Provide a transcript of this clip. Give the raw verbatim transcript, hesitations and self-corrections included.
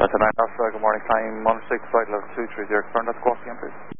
Delta nine Alpha, good morning, time one six, flight level two three zero, confirm that's Guelph again, please.